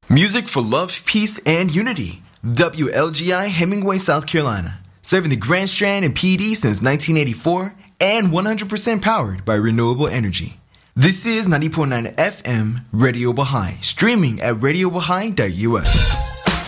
Music for love, peace, and unity. WLGI Hemingway, South Carolina. Serving the Grand Strand and PD since 1984 and 100% powered by renewable energy. This is 90.9 FM Radio Baha'i, streaming at radiobaha'i.us.